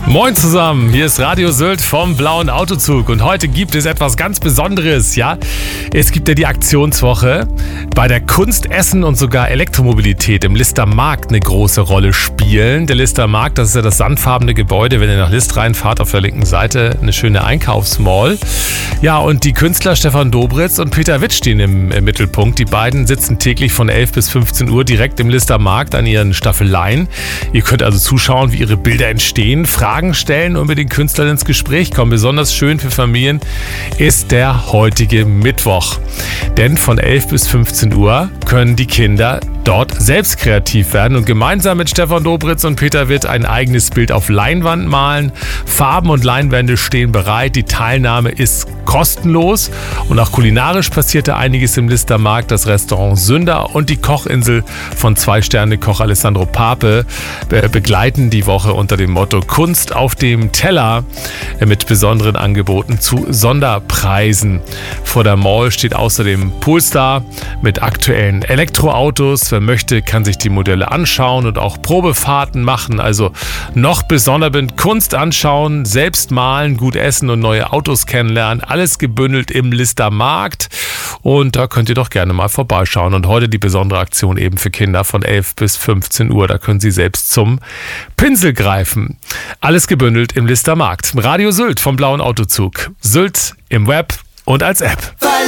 Moin zusammen, hier ist Radio Sylt vom Blauen Autozug und heute gibt es etwas ganz Besonderes, ja. Es gibt ja die Aktionswoche, bei der Kunst, Essen und sogar Elektromobilität im Lister Markt eine große Rolle spielen. Der Lister Markt, das ist ja das sandfarbene Gebäude, wenn ihr nach List reinfahrt, auf der linken Seite eine schöne Einkaufsmall. Ja, und die Künstler Stefan Dobritz und Peter Witt stehen im Mittelpunkt. Die beiden sitzen täglich von 11 bis 15 Uhr direkt im Lister Markt an ihren Staffeleien. Ihr könnt also zuschauen, wie ihre Bilder entstehen, Fragen stellen und mit den Künstlern ins Gespräch kommen. Besonders schön für Familien ist der heutige Mittwoch. Denn von 11 bis 15 Uhr können die Kinder dort selbst kreativ werden und gemeinsam mit Stefan Dobritz und Peter Witt ein eigenes Bild auf Leinwand malen. Farben und Leinwände stehen bereit. Die Teilnahme ist kostenlos und auch kulinarisch passierte einiges im Lister Markt. Das Restaurant Sünder und die Kochinsel von 2-Sterne-Koch Alessandro Pape begleiten die Woche unter dem Motto Kunst auf dem Teller mit besonderen Angeboten zu Sonderpreisen. Vor der Mall steht außerdem Polestar mit aktuellen Elektroautos. Wer möchte, kann sich die Modelle anschauen und auch Probefahrten machen. Also noch besonder Kunst anschauen, selbst malen, gut essen und neue Autos kennenlernen. Alles gebündelt im Lister Markt. Und da könnt ihr doch gerne mal vorbeischauen. Und heute die besondere Aktion eben für Kinder von 11 bis 15 Uhr. Da können sie selbst zum Pinsel greifen. Alles gebündelt im Lister Markt. Radio Sylt vom Blauen Autozug. Sylt im Web und als App.